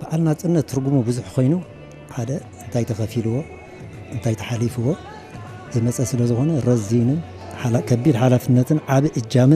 በዓል ናጽነት ትርጉሙ ብዙሕ ኮይኑ ሓደ እንታይ ተኸፊልዎ እንታይ ተሓሊፍዎ ዝመፀ ስለ ዝኾነ ረዚንን ከቢድ ሓላፍነትን ዓቢ እጃምን